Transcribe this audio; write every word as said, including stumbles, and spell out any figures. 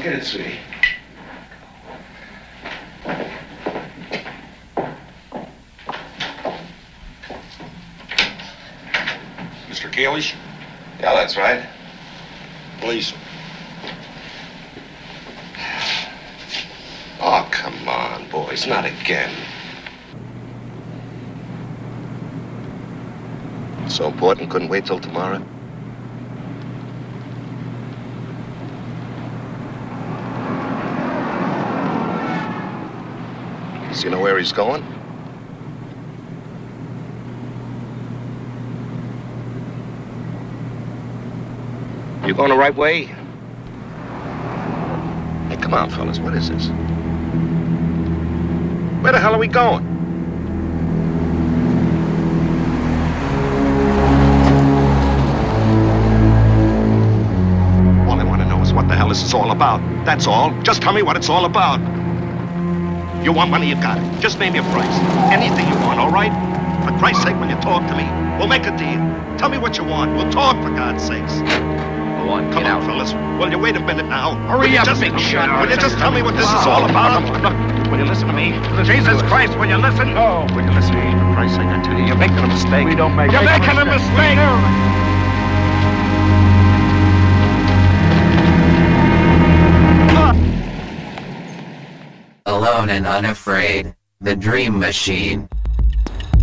get it, sweetie. Mister Kalish? Yeah, that's right. Please. Oh, come on, boys. Not again. So important, couldn't wait till tomorrow? Does he know where he's going? You going the right way? Hey, come on, fellas. What is this? Where the hell are we going? All I want to know is what the hell this is all about. That's all. Just tell me what it's all about. You want money, you got it. Just name your price. Anything you want, all right? For Christ's sake, will you talk to me? We'll make a deal. Tell me what you want. We'll talk, for God's sakes. Go on, Come get on, out. fellas. Will you wait a minute now? Hurry will you up, just, big shot. Will you just tell me what this is all about? Look, will you listen to me? Jesus Christ, will you listen? No. Will you listen to me? For Christ's sake, I tell you, you're making a mistake. We don't make You're make making a mistake. Alone and Unafraid, The Dream Machine.